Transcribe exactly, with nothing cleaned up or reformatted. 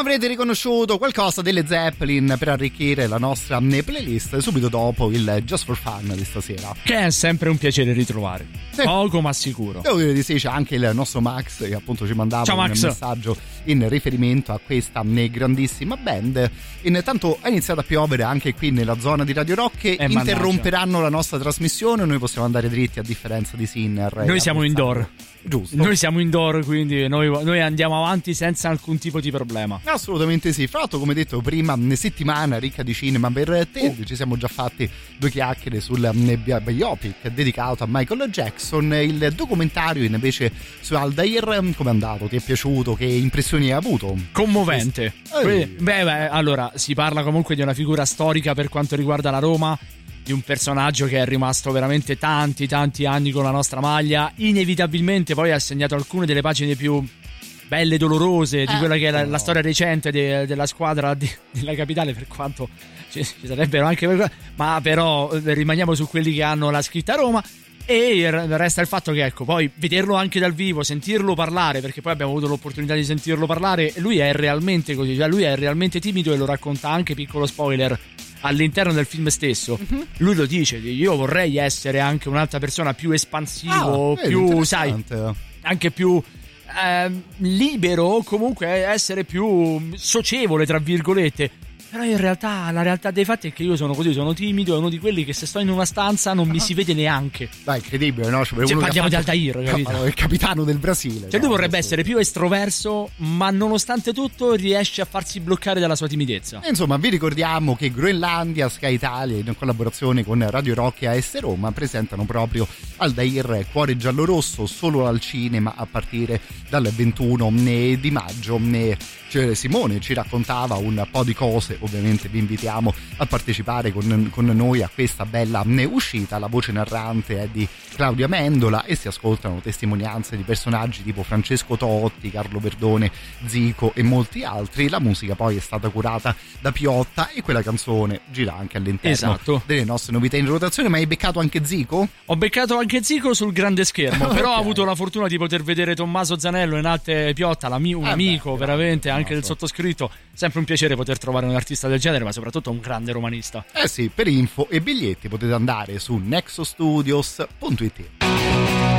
avrete riconosciuto qualcosa delle Zeppelin per arricchire la nostra playlist subito dopo il Just for Fun di stasera, che è sempre un piacere ritrovare. Sì. Poco ma sicuro. Devo dire di sì, c'è anche il nostro Max che appunto ci mandava Ciao, un Max. messaggio in riferimento a questa grandissima band. Intanto è iniziato a piovere anche qui nella zona di Radio Rock, che eh, interromperanno mannaggia. la nostra trasmissione. Noi possiamo andare dritti, a differenza di Sinner. Noi siamo indoor. Giusto. Noi siamo indoor, quindi noi, noi andiamo avanti senza alcun tipo di problema. Assolutamente sì. Fra l'altro, come detto prima, settimana ricca di cinema per te. Uh. Ci siamo già fatti due chiacchiere sul biopic dedicato a Michael Jackson. Il documentario invece su Aldair, come è andato? Ti è piaciuto? Che impressioni hai avuto? Commovente. Beh, beh, allora si parla comunque di una figura storica per quanto riguarda la Roma, di un personaggio che è rimasto veramente tanti tanti anni con la nostra maglia, inevitabilmente poi ha segnato alcune delle pagine più belle e dolorose di quella che è la, la storia recente de, della squadra de, della capitale, per quanto ci, ci sarebbero anche, ma però rimaniamo su quelli che hanno la scritta Roma. E resta il fatto che, ecco, poi vederlo anche dal vivo, sentirlo parlare, perché poi abbiamo avuto l'opportunità di sentirlo parlare, lui è realmente così, cioè lui è realmente timido, e lo racconta anche, piccolo spoiler, all'interno del film stesso. Uh-huh. Lui lo dice: io vorrei essere anche un'altra persona più espansivo, ah, più, sai, anche più eh, libero, comunque essere più socievole, tra virgolette. Però in realtà la realtà dei fatti è che io sono così, sono timido, è uno di quelli che se sto in una stanza non mi si vede neanche. Dai, incredibile, no? Cioè, cioè parliamo di Aldair, capito? Il capitano del Brasile. Cioè, no, lui vorrebbe adesso essere più estroverso, ma nonostante tutto riesce a farsi bloccare dalla sua timidezza. E insomma, vi ricordiamo che Groenlandia, Sky Italia, in collaborazione con Radio Rock e A S Roma, presentano proprio Aldair, Cuore giallorosso, solo al cinema a partire dal ventuno di maggio. Cioè, Simone ci raccontava un po' di cose, ovviamente vi invitiamo a partecipare con, con noi a questa bella uscita. La voce narrante è di Claudia Mendola e si ascoltano testimonianze di personaggi tipo Francesco Totti, Carlo Verdone, Zico e molti altri. La musica poi è stata curata da Piotta e quella canzone gira anche all'interno esatto. delle nostre novità in rotazione. Ma hai beccato anche Zico? Ho beccato anche Zico sul grande schermo, però okay. Ho avuto la fortuna di poter vedere Tommaso Zanello in arte Piotta, un ah amico beh, veramente bravo, anche del sottoscritto. Sempre un piacere poter trovare un artista del genere, ma soprattutto un grande romanista. Eh sì, per info e biglietti potete andare su nexostudios punto it.